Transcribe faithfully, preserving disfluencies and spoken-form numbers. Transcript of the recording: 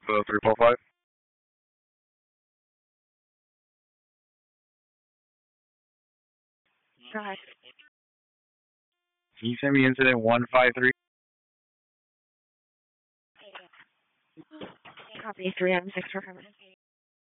Uh, three four five. Go ahead. Can you send me incident one five three? Copy three M six for